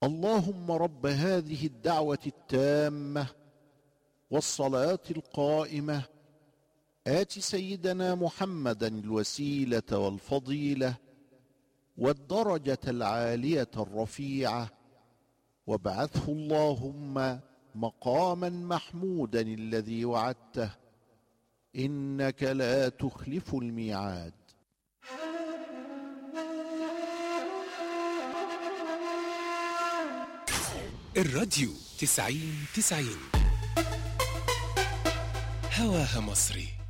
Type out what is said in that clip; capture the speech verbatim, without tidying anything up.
اللهم رب هذه الدعوة التامة والصلاة القائمة آت سيدنا محمدا الوسيلة والفضيلة والدرجة العالية الرفيعة، وابعثه اللهم مقاما محمودا الذي وعدته، إنك لا تخلف الميعاد. الراديو تسعين تسعين هواها مصري.